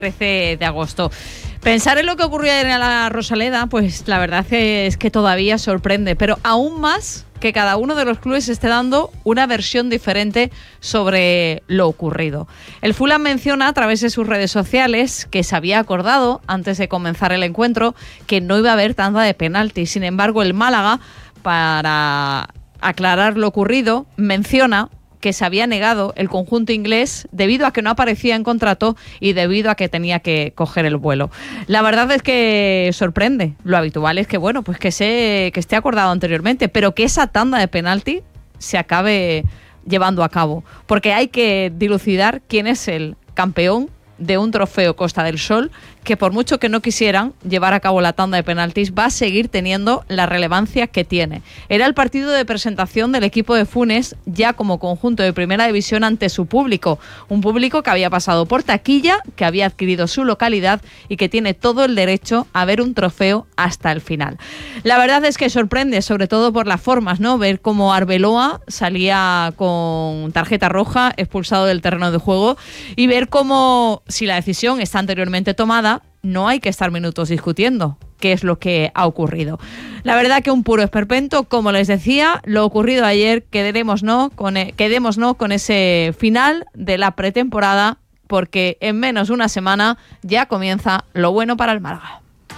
13 de agosto. Pensar en lo que ocurrió en la Rosaleda, pues la verdad es que todavía sorprende, pero aún más que cada uno de los clubes esté dando una versión diferente sobre lo ocurrido. El Fulham menciona a través de sus redes sociales que se había acordado, antes de comenzar el encuentro, que no iba a haber tanda de penalti. Sin embargo, el Málaga, para aclarar lo ocurrido, menciona que se había negado el conjunto inglés debido a que no aparecía en contrato y debido a que tenía que coger el vuelo. La verdad es que sorprende. Lo habitual es que, bueno, pues que esté acordado anteriormente, pero que esa tanda de penalti se acabe llevando a cabo, porque hay que dilucidar quién es el campeón de un trofeo Costa del Sol, que por mucho que no quisieran llevar a cabo la tanda de penaltis, va a seguir teniendo la relevancia que tiene. Era el partido de presentación del equipo de Funes ya como conjunto de primera división ante su público, un público que había pasado por taquilla, que había adquirido su localidad y que tiene todo el derecho a ver un trofeo hasta el final. La verdad es que sorprende, sobre todo por las formas, ¿no? Ver cómo Arbeloa salía con tarjeta roja, expulsado del terreno de juego, y ver cómo, si la decisión está anteriormente tomada, no hay que estar minutos discutiendo qué es lo que ha ocurrido. La verdad que un puro esperpento, como les decía, lo ocurrido ayer, quedémonos con ese final de la pretemporada, porque en menos de una semana ya comienza lo bueno para el Málaga.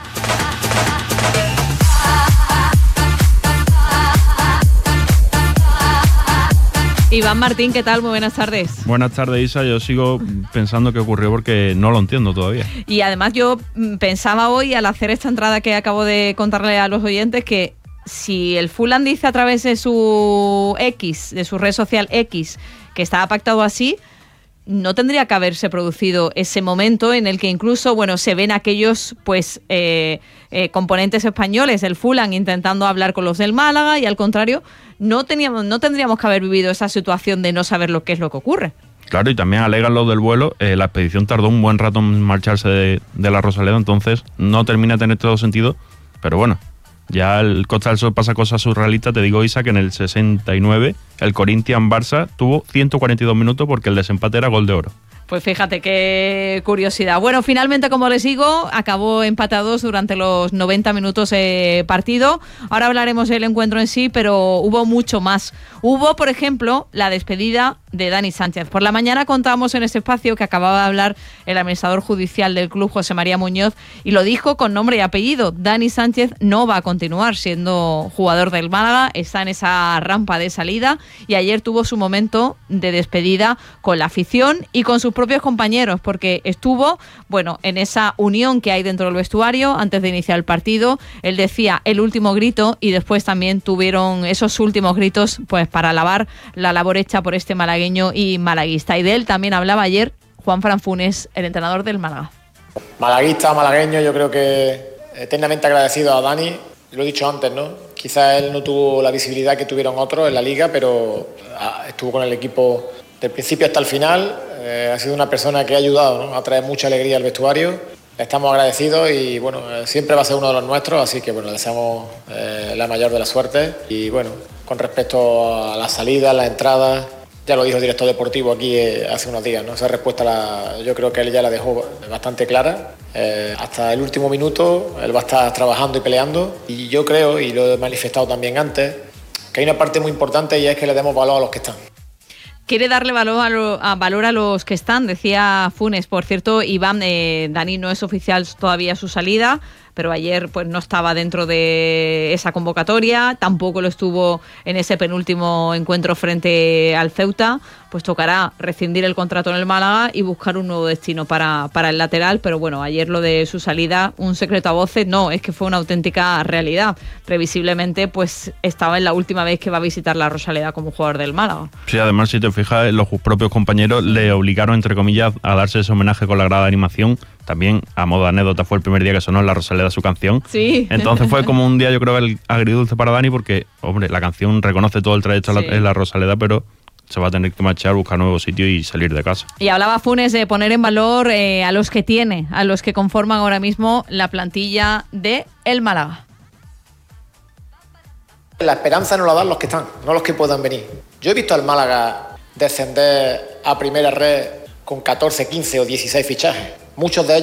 Iván Martín, ¿qué tal? Muy buenas tardes. Buenas tardes, Isa. Yo sigo pensando qué ocurrió porque no lo entiendo todavía. Y además yo pensaba hoy, al hacer esta entrada que acabo de contarle a los oyentes, que si el Fulham dice a través de su de su red social X, que estaba pactado así, no tendría que haberse producido ese momento en el que incluso, bueno, se ven aquellos componentes españoles del Fulham intentando hablar con los del Málaga, y al contrario, no tendríamos que haber vivido esa situación de no saber lo que es lo que ocurre. Claro, y también alegan los del vuelo, la expedición tardó un buen rato en marcharse de la Rosaleda, entonces no termina de tener todo sentido, pero bueno, ya el Costa del Sol pasa cosas surrealistas. Te digo, Isa, que en el 69 el Corinthians Barça tuvo 142 minutos porque el desempate era gol de oro. Pues fíjate qué curiosidad. Bueno, finalmente, como les digo, acabó empatados durante los 90 minutos de partido. Ahora hablaremos del encuentro en sí, pero hubo mucho más. Hubo, por ejemplo, la despedida de Dani Sánchez. Por la mañana contábamos en este espacio que acababa de hablar el administrador judicial del club, José María Muñoz, y lo dijo con nombre y apellido. Dani Sánchez no va a continuar siendo jugador del Málaga, está en esa rampa de salida, y ayer tuvo su momento de despedida con la afición y con sus propios compañeros, porque estuvo, bueno, en esa unión que hay dentro del vestuario antes de iniciar el partido. Él decía el último grito, y después también tuvieron esos últimos gritos pues para alabar la labor hecha por este malagueño y malaguista. Y de él también hablaba ayer Juanfran Funes, el entrenador del Málaga. Malaguista, malagueño, yo creo que eternamente agradecido a Dani. Lo he dicho antes, ¿no? Quizás él no tuvo la visibilidad que tuvieron otros en la liga, pero estuvo con el equipo del principio hasta el final. Ha sido una persona que ha ayudado, ¿no?, a traer mucha alegría al vestuario. Estamos agradecidos y bueno, siempre va a ser uno de los nuestros, así que bueno, le deseamos la mayor de la suerte. Y bueno, con respecto a las salidas, las entradas, ya lo dijo el director deportivo aquí hace unos días, ¿no? Esa respuesta yo creo que él ya la dejó bastante clara. Hasta el último minuto él va a estar trabajando y peleando, y yo creo, y lo he manifestado también antes, que hay una parte muy importante, y es que le demos valor a los que están. Quiere darle valor a los que están, decía Funes. Por cierto, Iván, Dani no es oficial todavía su salida, pero ayer pues no estaba dentro de esa convocatoria, tampoco lo estuvo en ese penúltimo encuentro frente al Ceuta. Pues tocará rescindir el contrato en el Málaga y buscar un nuevo destino para el lateral, pero bueno, ayer lo de su salida, un secreto a voces, no, es que fue una auténtica realidad. Previsiblemente pues estaba en la última vez que va a visitar la Rosaleda como jugador del Málaga. Sí, además, si te fijas, los propios compañeros le obligaron, entre comillas, a darse ese homenaje con la grada de animación. También, a modo de anécdota, fue el primer día que sonó en la Rosaleda su canción. Sí. Entonces fue como un día, yo creo, agridulce para Dani, porque, hombre, la canción reconoce todo el trayecto en la Rosaleda, pero se va a tener que marchar, buscar nuevo sitio y salir de casa. Y hablaba Funes de poner en valor a los que tiene, a los que conforman ahora mismo la plantilla de el Málaga. La esperanza nos la dan los que están, no los que puedan venir. Yo he visto al Málaga descender a primera red con 14, 15 o 16 fichajes. muchos de ellos